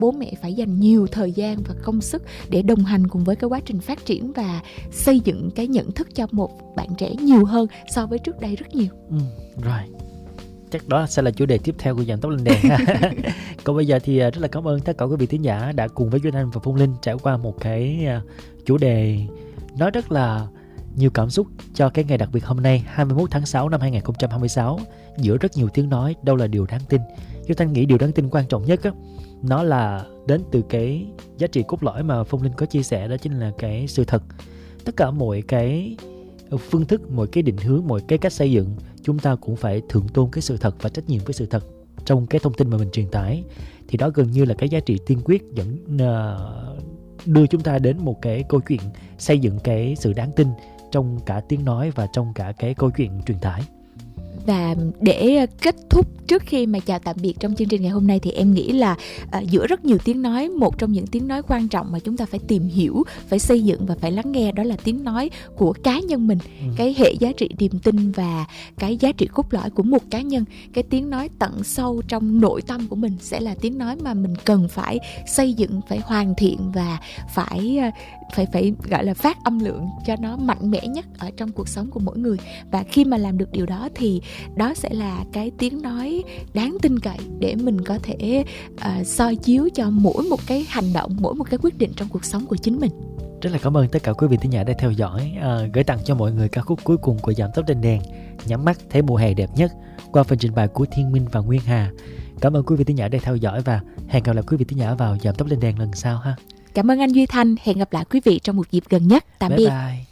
bố mẹ phải dành nhiều thời gian và công sức để đồng hành cùng với cái quá trình phát triển và xây dựng cái nhận thức cho một bạn trẻ nhiều hơn so với trước đây rất nhiều. Rồi, chắc đó sẽ là chủ đề tiếp theo của Giảm Tốc Lên Đèn. Còn bây giờ thì rất là cảm ơn tất cả quý vị thính giả đã cùng với Duy Anh và Phong Linh trải qua một cái chủ đề nó rất là nhiều cảm xúc cho cái ngày đặc biệt hôm nay 21 tháng 6 năm 2026. Giữa rất nhiều tiếng nói, đâu là điều đáng tin? Duy Anh nghĩ điều đáng tin quan trọng nhất á, nó là đến từ cái giá trị cốt lõi mà Phong Linh có chia sẻ, đó chính là cái sự thật. Tất cả mọi cái phương thức, mọi cái định hướng, mọi cái cách xây dựng, chúng ta cũng phải thượng tôn cái sự thật và trách nhiệm với sự thật trong cái thông tin mà mình truyền tải. Thì đó gần như là cái giá trị tiên quyết dẫn đưa chúng ta đến một cái câu chuyện xây dựng cái sự đáng tin trong cả tiếng nói và trong cả cái câu chuyện truyền tải. Và để kết thúc trước khi mà chào tạm biệt trong chương trình ngày hôm nay thì em nghĩ là giữa rất nhiều tiếng nói, một trong những tiếng nói quan trọng mà chúng ta phải tìm hiểu, phải xây dựng và phải lắng nghe, đó là tiếng nói của cá nhân mình. Cái hệ giá trị niềm tin và cái giá trị cốt lõi của một cá nhân, cái tiếng nói tận sâu trong nội tâm của mình sẽ là tiếng nói mà mình cần phải xây dựng, phải hoàn thiện và phải gọi là phát âm lượng cho nó mạnh mẽ nhất ở trong cuộc sống của mỗi người. Và khi mà làm được điều đó thì đó sẽ là cái tiếng nói đáng tin cậy để mình có thể soi chiếu cho mỗi một cái hành động, mỗi một cái quyết định trong cuộc sống của chính mình. Rất là cảm ơn tất cả quý vị thính giả đã theo dõi. Gửi tặng cho mọi người ca khúc cuối cùng của Giảm Tốc Lên Đèn, Nhắm Mắt Thấy Mùa Hè Đẹp Nhất, qua phần trình bày của Thiên Minh và Nguyên Hà. Cảm ơn quý vị thính giả đã theo dõi và hẹn gặp lại quý vị thính giả vào Giảm Tốc Lên Đèn lần sau ha. Cảm ơn anh Duy Thanh, hẹn gặp lại quý vị trong một dịp gần nhất. Tạm biệt. Bye bye.